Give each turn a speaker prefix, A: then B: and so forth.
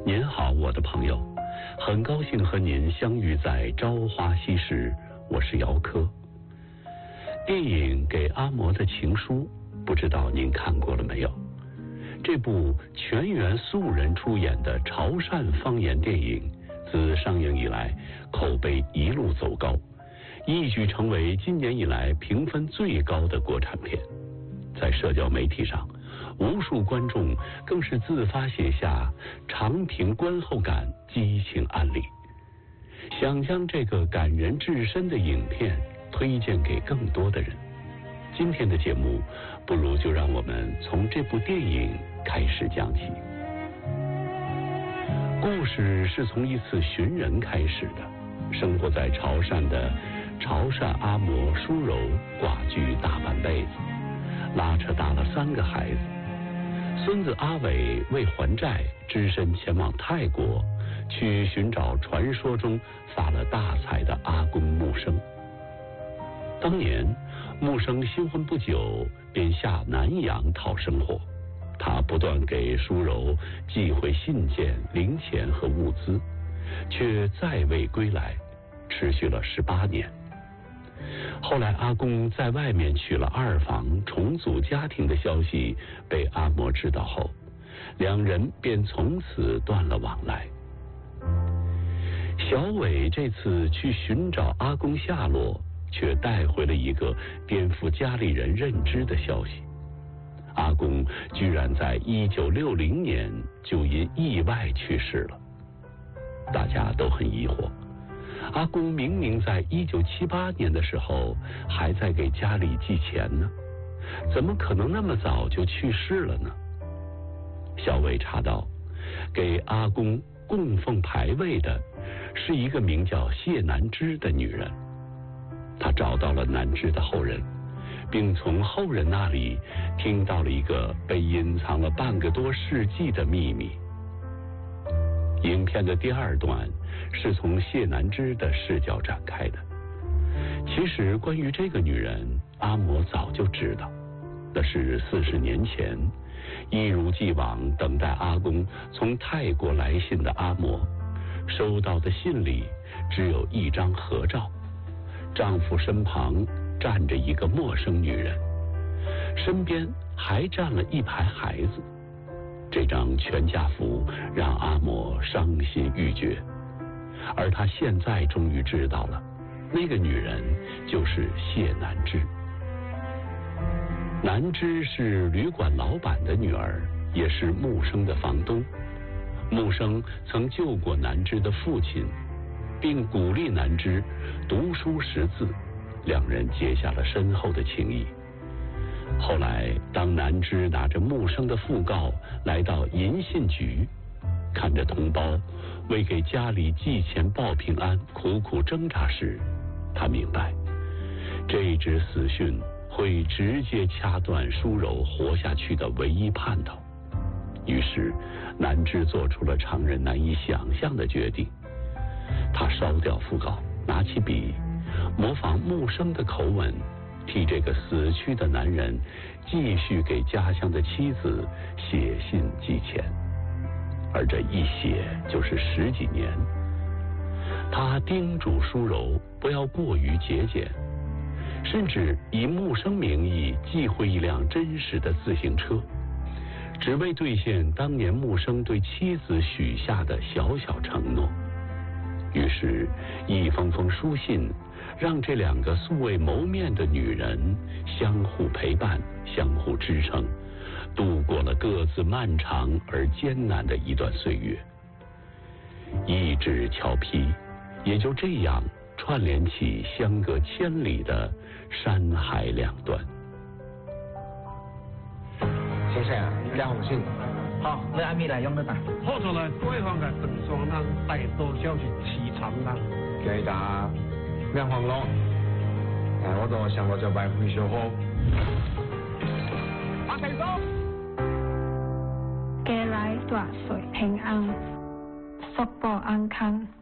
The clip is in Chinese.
A: 您好，我的朋友，很高兴和您相遇在《朝花夕拾》，我是姚科。电影《给阿嬷的情书》，不知道您看过了没有？这部全员素人出演的潮汕方言电影，自上映以来口碑一路走高，一举成为今年以来评分最高的国产片。在社交媒体上，无数观众更是自发写下长评观后感、激情安利，想将这个感人至深的影片推荐给更多的人。今天的节目，不如就让我们从这部电影开始讲起。故事是从一次寻人开始的。生活在潮汕的潮汕阿嬷淑柔寡居大半辈子，拉扯大了3个孩子。孙子阿伟为还债，只身前往泰国，去寻找传说中发了大财的阿公木生。当年木生新婚不久，便下南洋讨生活。他不断给淑柔寄回信件、零钱和物资，却再未归来，持续了18年。后来阿公在外面娶了2房，重组家庭的消息被阿嬷知道后，两人便从此断了往来。小伟这次去寻找阿公下落，却带回了一个颠覆家里人认知的消息：阿公居然在1960年就因意外去世了。大家都很疑惑，阿公明明在1978年的时候还在给家里寄钱呢，怎么可能那么早就去世了呢？小伟查到，给阿公供奉牌位的是一个名叫谢南枝的女人。他找到了南枝的后人，并从后人那里听到了一个被隐藏了半个多世纪的秘密。影片的第2段是从谢南枝的视角展开的。其实关于这个女人，阿嬷早就知道，那是40年前，一如既往等待阿公从泰国来信的阿嬷，收到的信里只有一张合照，丈夫身旁站着一个陌生女人，身边还站了一排孩子。这张全家福让阿嬷伤心欲绝，而她现在终于知道了，那个女人就是谢南枝。南枝是旅馆老板的女儿，也是木生的房东。木生曾救过南枝的父亲，并鼓励南枝读书识字，两人结下了深厚的情谊。后来当南枝拿着木生的讣告来到银信局，看着同胞为给家里寄钱报平安苦苦挣扎时，他明白这纸死讯会直接掐断淑柔活下去的唯一盼头。于是南枝做出了常人难以想象的决定，他烧掉讣告，拿起笔，模仿木生的口吻，替这个死去的男人继续给家乡的妻子写信寄钱，而这一写就是10几年。他叮嘱淑柔不要过于节俭，甚至以木生名义寄回一辆真实的自行车，只为兑现当年木生对妻子许下的小小承诺。于是一封封书信让这2个素未谋面的女人相互陪伴，相互支撑，度过了各自漫长而艰难的一段岁月。一纸俏皮也就这样串联起相隔千里的山海两端。
B: 先生啊，这封信
C: 好，你按咪来用得打。
D: 好出来，对方嘅郑双人大多少是凄惨人。
B: 给他两行咯，我都想过就摆回小好。
D: 阿弟哥，
E: 家来大岁平安，福报安康。